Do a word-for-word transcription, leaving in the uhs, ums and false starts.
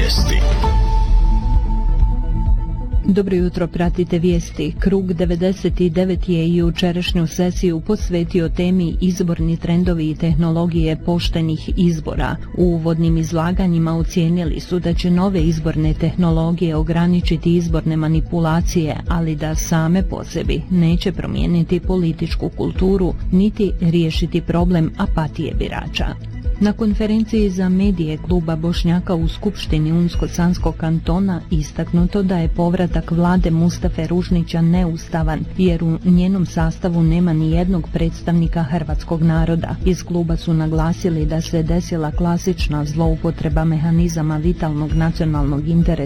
Vijesti. Dobro jutro, pratite vijesti. Krug devedeset devet je jučerašnju sesiju posvetio temi izborni trendovi i tehnologije poštenih izbora. U uvodnim izlaganjima ocijenili su da će nove izborne tehnologije ograničiti izborne manipulacije, ali da same po sebi neće promijeniti političku kulturu niti riješiti problem apatije birača. Na konferenciji za medije Kluba Bošnjaka u Skupštini Unsko-Sanskog kantona istaknuto da je povratak vlade Mustafe Ružnića neustavan, jer u njenom sastavu nema ni jednog predstavnika hrvatskog naroda. Iz kluba su naglasili da se desila klasična zloupotreba mehanizama vitalnog nacionalnog interesa